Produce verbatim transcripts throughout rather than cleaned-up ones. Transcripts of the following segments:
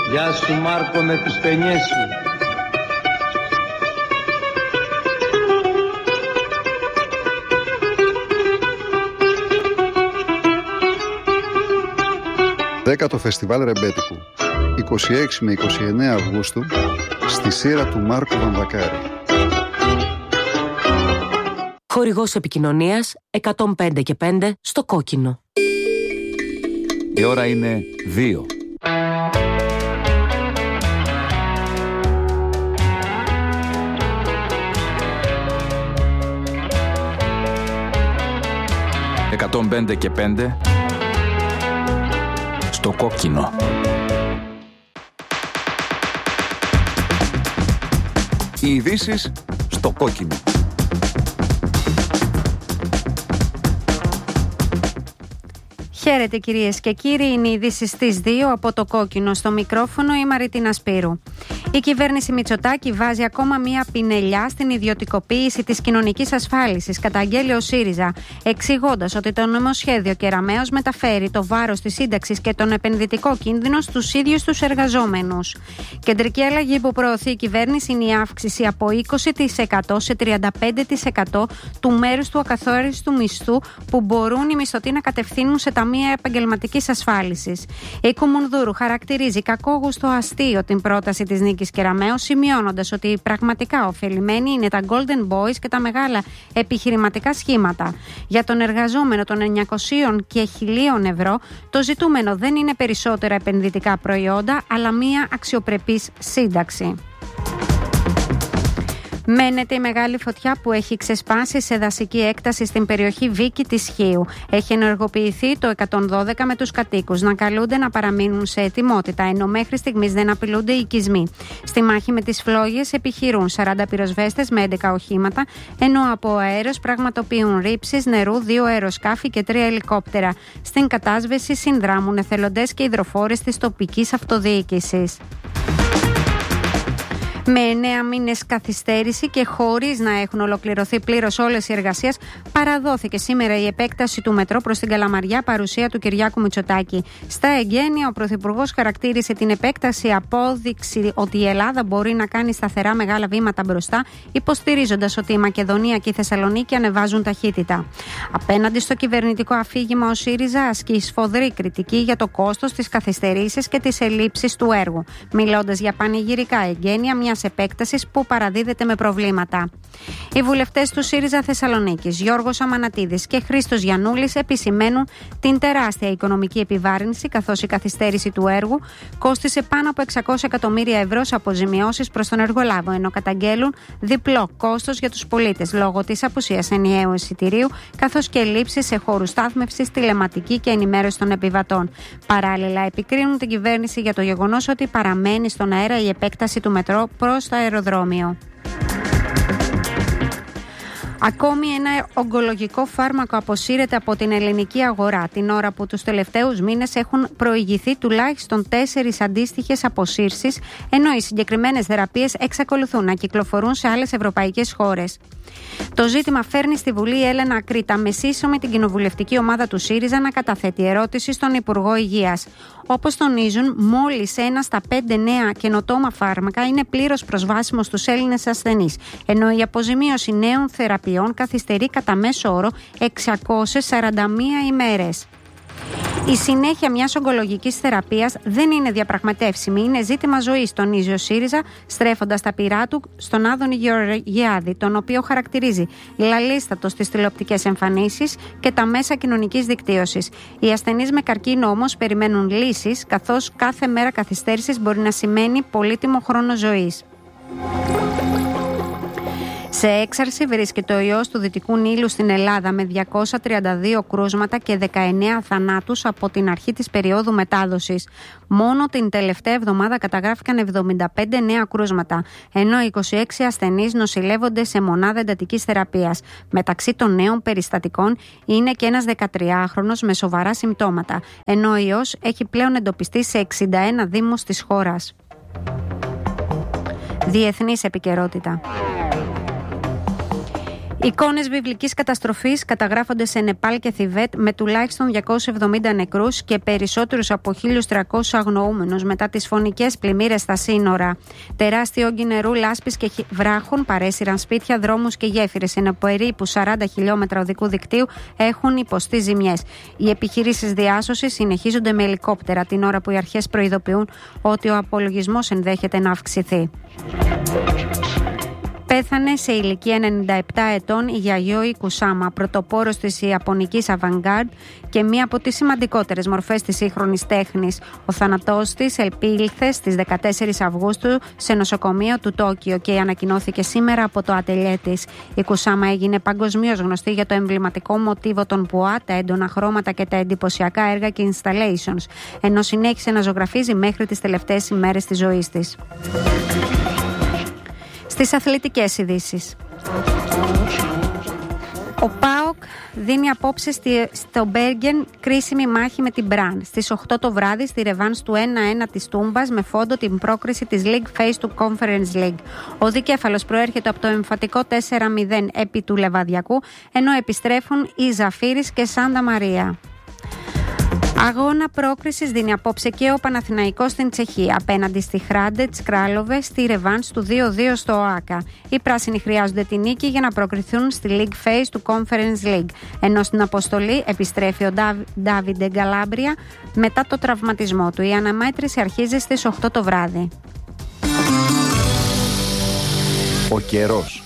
Γεια σου Μάρκο με τις πενιές σου. Δέκατο Φεστιβάλ Ρεμπέτικου, είκοσι έξι με είκοσι εννέα Αυγούστου, στη Σύρα του Μάρκου Βαμβακάρη. Χορηγός επικοινωνίας εκατόν πέντε και πέντε στο κόκκινο. Η ώρα είναι δύο. εκατόν πέντε και πέντε στο κόκκινο. Οι ειδήσεις στο κόκκινο. Χαίρετε κυρίες και κύριοι, είναι οι ειδήσεις στις δύο από το κόκκινο. Στο μικρόφωνο η Μαριτίνα Σπύρου. Η κυβέρνηση Μητσοτάκη βάζει ακόμα μία πινελιά στην ιδιωτικοποίηση της κοινωνικής ασφάλισης, καταγγέλει ο ΣΥΡΙΖΑ, εξηγώντας ότι το νομοσχέδιο Κεραμέως μεταφέρει το βάρος της σύνταξης και τον επενδυτικό κίνδυνο στους ίδιους τους εργαζόμενους. Κεντρική αλλαγή που προωθεί η κυβέρνηση είναι η αύξηση από είκοσι τοις εκατό σε τριάντα πέντε τοις εκατό του μέρους του ακαθόριστου μισθού που μπορούν οι μισθωτοί να κατευθύνουν σε ταμεία επαγγελματικής ασφάλισης. Η Κουμουνδούρου χαρακτηρίζει κακόγουστο αστείο την πρόταση της Νίκης Κεραμέως, σημειώνοντας ότι πραγματικά ωφελημένοι είναι τα Golden Boys και τα μεγάλα επιχειρηματικά σχήματα. Για τον εργαζόμενο των εννιακοσίων και χιλίων ευρώ, το ζητούμενο δεν είναι περισσότερα επενδυτικά προϊόντα, αλλά μία αξιοπρεπής σύνταξη. Μένεται η μεγάλη φωτιά που έχει ξεσπάσει σε δασική έκταση στην περιοχή Βίκη της Χίου. Έχει ενεργοποιηθεί το εκατόν δώδεκα με τους κατοίκους να καλούνται να παραμείνουν σε ετοιμότητα, ενώ μέχρι στιγμής δεν απειλούνται οι οικισμοί. Στη μάχη με τις φλόγες επιχειρούν σαράντα πυροσβέστες με έντεκα οχήματα, ενώ από αέρος πραγματοποιούν ρήψεις νερού, δύο αεροσκάφη και τρία ελικόπτερα. Στην κατάσβεση συνδράμουν εθελοντές και υδροφόρες της τοπικής αυτοδιοίκησης. Με εννέα μήνες καθυστέρηση και χωρίς να έχουν ολοκληρωθεί πλήρως όλες οι εργασίες, παραδόθηκε σήμερα η επέκταση του μετρό προς την Καλαμαριά, παρουσία του Κυριάκου Μητσοτάκη. Στα εγγένεια, ο Πρωθυπουργός χαρακτήρισε την επέκταση απόδειξη ότι η Ελλάδα μπορεί να κάνει σταθερά μεγάλα βήματα μπροστά, υποστηρίζοντας ότι η Μακεδονία και η Θεσσαλονίκη ανεβάζουν ταχύτητα. Απέναντι στο κυβερνητικό αφήγημα, ο ΣΥΡΙΖΑ ασκεί σφοδρή κριτική για το κόστος, τις καθυστερήσεις και τις ελλείψεις του έργου, μιλώντας για πανηγυρικά εγγένεια μια επέκτασης που παραδίδεται με προβλήματα. Οι βουλευτές του ΣΥΡΙΖΑ Θεσσαλονίκης, Γιώργος Αμανατίδης και Χρήστος Γιαννούλης, επισημαίνουν την τεράστια οικονομική επιβάρυνση, καθώς η καθυστέρηση του έργου κόστισε πάνω από εξακόσια εκατομμύρια ευρώ σε αποζημιώσεις προς τον εργολάβο, ενώ καταγγέλουν διπλό κόστος για τους πολίτες λόγω της απουσίας ενιαίου εισιτηρίου, καθώς και ελλείψεις σε χώρους στάθμευσης, τηλεματική και ενημέρωση των επιβατών. Παράλληλα, επικρίνουν την κυβέρνηση για το γεγονός ότι παραμένει στον αέρα η επέκταση του μετρό προς το αεροδρόμιο. Ακόμη ένα ογκολογικό φάρμακο αποσύρεται από την ελληνική αγορά, την ώρα που τους τελευταίους μήνες έχουν προηγηθεί τουλάχιστον τέσσερις αντίστοιχες αποσύρσεις, ενώ οι συγκεκριμένες θεραπείες εξακολουθούν να κυκλοφορούν σε άλλες ευρωπαϊκές χώρες. Το ζήτημα φέρνει στη Βουλή η Έλενα Κρήτα, με σύσσωμη την κοινοβουλευτική ομάδα του ΣΥΡΙΖΑ να καταθέτει ερώτηση στον Υπουργό Υγείας. Όπως τονίζουν, μόλις ένα στα πέντε νέα καινοτόμα φάρμακα είναι πλήρως προσβάσιμο στους Έλληνες ασθενείς, ενώ η αποζημίωση νέων θεραπείων καθυστερεί κατά μέσο όρο εξακόσιες σαράντα μία ημέρες. Η συνέχεια μιας ογκολογικής θεραπείας δεν είναι διαπραγματεύσιμη, είναι ζήτημα ζωής, τονίζει ο ΣΥΡΙΖΑ, στρέφοντας τα πυρά του στον Άδωνη Γεωργιάδη, τον οποίο χαρακτηρίζει λαλίστατο στις τηλεοπτικές εμφανίσεις και τα μέσα κοινωνικής δικτύωσης. Οι ασθενείς με καρκίνο όμως περιμένουν λύσεις, καθώς κάθε μέρα καθυστέρησης μπορεί να σημαίνει πολύτιμο χρόνο ζωής. Σε έξαρση βρίσκεται ο ιός του Δυτικού Νείλου στην Ελλάδα, με διακόσια τριάντα δύο κρούσματα και δεκαεννέα θανάτους από την αρχή της περίοδου μετάδοσης. Μόνο την τελευταία εβδομάδα καταγράφηκαν εβδομήντα πέντε νέα κρούσματα, ενώ είκοσι έξι ασθενείς νοσηλεύονται σε μονάδα εντατικής θεραπείας. Μεταξύ των νέων περιστατικών είναι και ένας δεκατριάχρονος με σοβαρά συμπτώματα, ενώ ο ιός έχει πλέον εντοπιστεί σε εξήντα ένα δήμους της χώρας. Διεθνής επικαιρότητα. Εικόνες βιβλικής καταστροφής καταγράφονται σε Νεπάλ και Θιβέτ με τουλάχιστον διακόσιους εβδομήντα νεκρούς και περισσότερους από χίλιους τριακόσιους αγνοούμενους μετά τις φωνικές πλημμύρες στα σύνορα. Τεράστιο όγκοι νερού, λάσπης και βράχων παρέσυραν σπίτια, δρόμους και γέφυρες, ενώ περίπου σαράντα χιλιόμετρα οδικού δικτύου έχουν υποστεί ζημιές. Οι επιχειρήσεις διάσωσης συνεχίζονται με ελικόπτερα, την ώρα που οι αρχές προειδοποιούν ότι ο απολογισμός ενδέχεται να αυξηθεί. Πέθανε σε ηλικία ενενήντα επτά ετών η Γιαγιόη Κουσάμα, πρωτοπόρος της Ιαπωνικής Avant-Garde και μία από τις σημαντικότερες μορφές της σύγχρονης τέχνης. Ο θάνατός της ελπήλθε στις δεκατέσσερις Αυγούστου σε νοσοκομείο του Τόκιο και ανακοινώθηκε σήμερα από το ατελιέ της. Η Κουσάμα έγινε παγκοσμίως γνωστή για το εμβληματικό μοτίβο των πουά, τα έντονα χρώματα και τα εντυπωσιακά έργα και installations, ενώ συνέχισε να ζωγραφίζει μέχρι τις τελευταίες ημέρες της ζωής της. Στις αθλητικές ειδήσεις. Ο ΠΑΟΚ δίνει απόψε στη, στο Μπέργεν κρίσιμη μάχη με την Μπραν. Στις οκτώ το βράδυ στη ρεβάνς του ένα ένα της Τούμπας με φόντο την πρόκριση της League Phase του Conference League. Ο δικέφαλος προέρχεται από το εμφατικό τέσσερα μηδέν επί του Λεβαδιακού, ενώ επιστρέφουν οι Ζαφύρης και Σάντα Μαρία. Αγώνα πρόκρισης δίνει απόψε και ο Παναθηναϊκός στην Τσεχία απέναντι στη Χράντετς Κράλοβε στη ρεβάνς του δύο δύο στο ΟΑΚΑ. Οι πράσινοι χρειάζονται τη νίκη για να προκριθούν στη League Phase του Conference League, ενώ στην αποστολή επιστρέφει ο Ντάβιντε Γκαλάμπρια μετά το τραυματισμό του. Η αναμέτρηση αρχίζει στις οκτώ το βράδυ. Ο καιρός.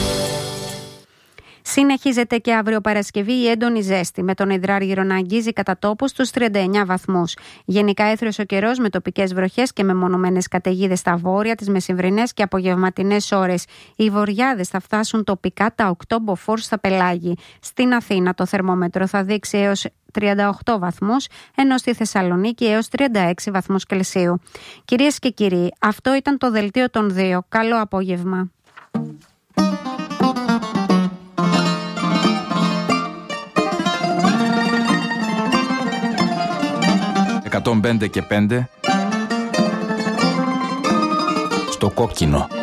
Συνεχίζεται και αύριο Παρασκευή η έντονη ζέστη, με τον υδράργυρο να αγγίζει κατά τόπους στους τριάντα εννέα βαθμούς. Γενικά έθριος ο καιρός με τοπικές βροχές και μεμονωμένες καταιγίδες στα βόρεια, τις μεσημβρινές και απογευματινές ώρες. Οι βοριάδες θα φτάσουν τοπικά τα οκτώ μποφόρ στα πελάγη. Στην Αθήνα το θερμόμετρο θα δείξει έως τριάντα οκτώ βαθμούς, ενώ στη Θεσσαλονίκη έως τριάντα έξι βαθμούς Κελσίου. Κυρίες και κύριοι, αυτό ήταν το δελτίο των δύο. Καλό απόγευμα. εκατόν πέντε και πέντε στο κόκκινο.